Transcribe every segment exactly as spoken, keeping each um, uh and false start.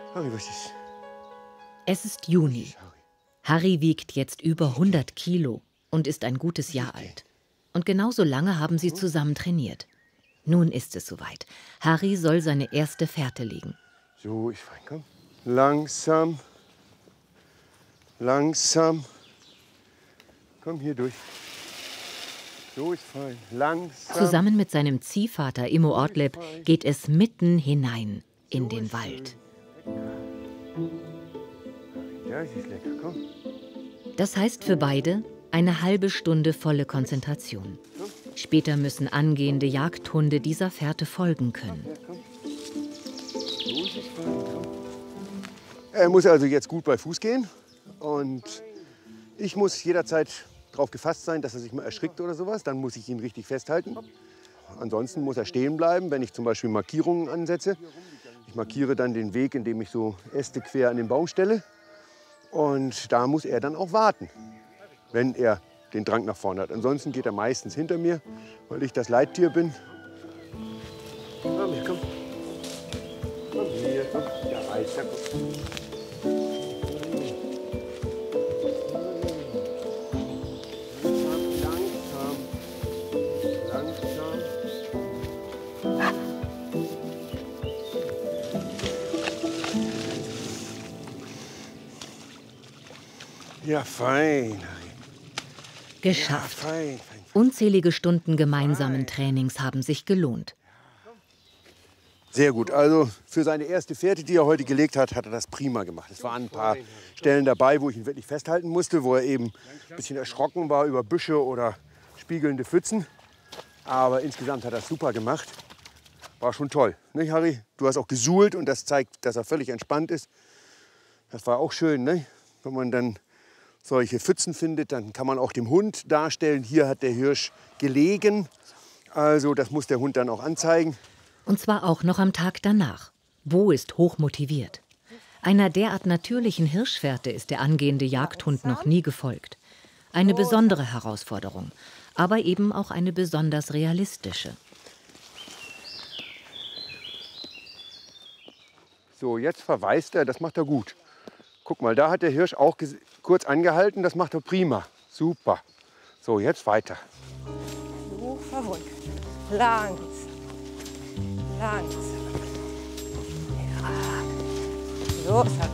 Harry, was ist? Es ist Juni. Harry wiegt jetzt über hundert Kilo und ist ein gutes Jahr alt. Und genauso lange haben sie zusammen trainiert. Nun ist es soweit. Harry soll seine erste Fährte legen. So, ich fein, komm. Langsam. Langsam. Komm hier durch. So ist fein. Langsam. Zusammen mit seinem Ziehvater Immo Ortleb geht es mitten hinein in den Wald. Ja, sie ist lecker, komm. Das heißt für beide eine halbe Stunde volle Konzentration. Später müssen angehende Jagdhunde dieser Fährte folgen können. Er muss also jetzt gut bei Fuß gehen. Und ich muss jederzeit darauf gefasst sein, dass er sich mal erschrickt oder sowas. Dann muss ich ihn richtig festhalten. Ansonsten muss er stehen bleiben, wenn ich zum Beispiel Markierungen ansetze. Ich markiere dann den Weg, indem ich so Äste quer an den Baum stelle. Und da muss er dann auch warten, wenn er den Drang nach vorne hat. Ansonsten geht er meistens hinter mir, weil ich das Leittier bin. Komm her, komm. Komm hier, komm. Ja, Alter, komm. Langsam, langsam, langsam. Ja, fein. Geschafft. Ja, fein, fein, fein. Unzählige Stunden gemeinsamen Trainings haben sich gelohnt. Sehr gut. Also für seine erste Fährte, die er heute gelegt hat, hat er das prima gemacht. Es waren ein paar Stellen dabei, wo ich ihn wirklich festhalten musste, wo er eben ein bisschen erschrocken war über Büsche oder spiegelnde Pfützen. Aber insgesamt hat er es super gemacht. War schon toll. Nicht, Harry? Du hast auch gesuhlt und das zeigt, dass er völlig entspannt ist. Das war auch schön, ne? Wenn man dann solche Pfützen findet, dann kann man auch dem Hund darstellen, hier hat der Hirsch gelegen. Also das muss der Hund dann auch anzeigen. Und zwar auch noch am Tag danach. Bo ist hochmotiviert. Einer derart natürlichen Hirschfährte ist der angehende Jagdhund noch nie gefolgt. Eine besondere Herausforderung, aber eben auch eine besonders realistische. So, jetzt verweist er, das macht er gut. Guck mal, da hat der Hirsch auch kurz angehalten, das macht er prima. Super. So, jetzt weiter. So, verwund. Langs. Langs. Ja. So, zack.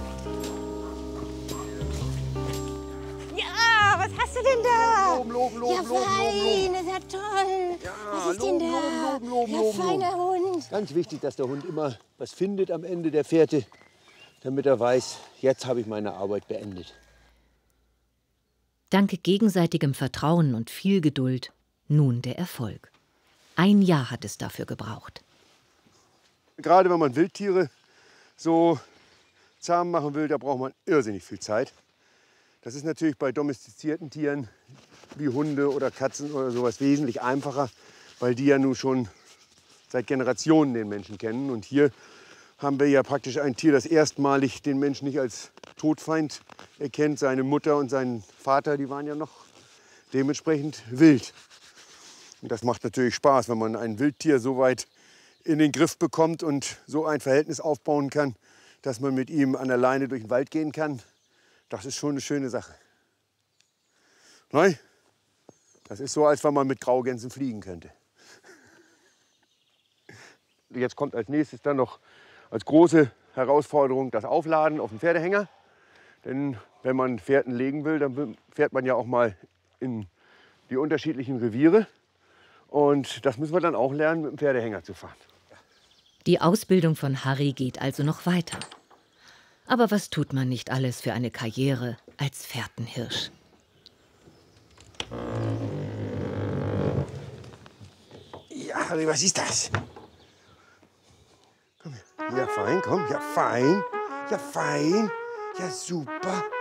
Ja, was hast du denn da? Loben, loben, loben, ja, loben, loben, fein, das ist ja toll. Ja, was ist loben, denn da? loben, loben, ja, loben, feiner Hund. Ganz wichtig, dass der Hund immer was findet am Ende der Fährte, damit er weiß, jetzt habe ich meine Arbeit beendet. Dank gegenseitigem Vertrauen und viel Geduld nun der Erfolg. Ein Jahr hat es dafür gebraucht. Gerade wenn man Wildtiere so zahm machen will, da braucht man irrsinnig viel Zeit. Das ist natürlich bei domestizierten Tieren wie Hunde oder Katzen oder sowas wesentlich einfacher, weil die ja nun schon seit Generationen den Menschen kennen. Und hier haben wir ja praktisch ein Tier, das erstmalig den Menschen nicht als Todfeind erkennt. Seine Mutter und sein Vater, die waren ja noch dementsprechend wild. Und das macht natürlich Spaß, wenn man ein Wildtier so weit in den Griff bekommt und so ein Verhältnis aufbauen kann, dass man mit ihm an der Leine durch den Wald gehen kann. Das ist schon eine schöne Sache. Nein? Das ist so, als wenn man mit Graugänsen fliegen könnte. Jetzt kommt als nächstes dann noch als große Herausforderung das Aufladen auf dem Pferdehänger. Denn wenn man Fährten legen will, dann fährt man ja auch mal in die unterschiedlichen Reviere. Und das müssen wir dann auch lernen, mit dem Pferdehänger zu fahren. Die Ausbildung von Harry geht also noch weiter. Aber was tut man nicht alles für eine Karriere als Fährtenhirsch? Ja, Harry, was ist das? Komm her. Ja, fein, komm. Ja, fein. Ja, fein. Ja, super.